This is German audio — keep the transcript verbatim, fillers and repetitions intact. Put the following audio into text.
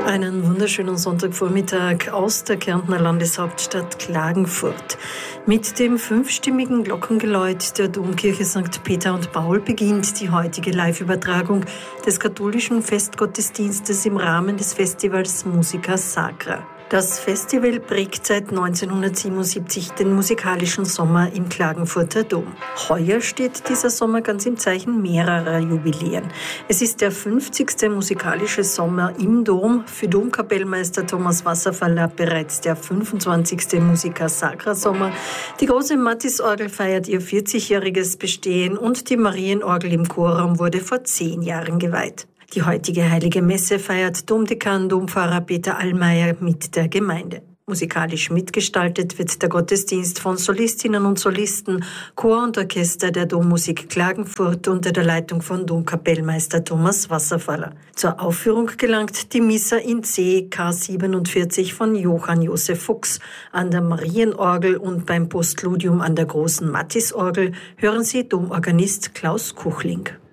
Einen wunderschönen Sonntagvormittag aus der Kärntner Landeshauptstadt Klagenfurt. Mit dem fünfstimmigen Glockengeläut der Domkirche Sankt Peter und Paul beginnt die heutige Live-Übertragung des katholischen Festgottesdienstes im Rahmen des Festivals Musica Sacra. Das Festival prägt seit neunzehnhundertsiebenundsiebzig den musikalischen Sommer im Klagenfurter Dom. Heuer steht dieser Sommer ganz im Zeichen mehrerer Jubiläen. Es ist der fünfzigste musikalische Sommer im Dom, für Domkapellmeister Thomas Wasserfaller bereits der fünfundzwanzigste Musica Sacra Sommer. Die große Mattisorgel feiert ihr vierzigjähriges Bestehen und die Marienorgel im Chorraum wurde vor zehn Jahren geweiht. Die heutige Heilige Messe feiert Domdekan Dompfarrer Peter Allmeier mit der Gemeinde. Musikalisch mitgestaltet wird der Gottesdienst von Solistinnen und Solisten, Chor und Orchester der Dommusik Klagenfurt unter der Leitung von Domkapellmeister Thomas Wasserfaller. Zur Aufführung gelangt die Missa in C K siebenundvierzig von Johann Josef Fuchs. An der Marienorgel und beim Postludium an der großen Mattisorgel hören Sie Domorganist Klaus Kuchling.